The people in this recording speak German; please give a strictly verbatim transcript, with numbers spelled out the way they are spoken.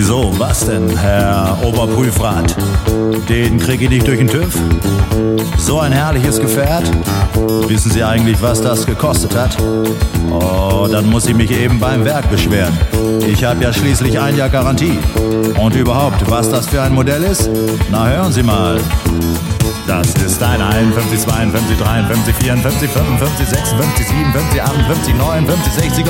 Wieso, was denn, Herr Oberprüfrat? Den krieg ich nicht durch den TÜV? So ein herrliches Gefährt? Wissen Sie eigentlich, was das gekostet hat? Oh, dann muss ich mich eben beim Werk beschweren. Ich habe ja schließlich ein Jahr Garantie. Und überhaupt, was das für ein Modell ist? Na, hören Sie mal. Das ist ein einundfünfzig, zweiundfünfzig, dreiundfünfzig, vierundfünfzig, fünfundfünfzig, sechsundfünfzig, siebenundfünfzig, achtundfünfzig, neunundfünfzig, sechzig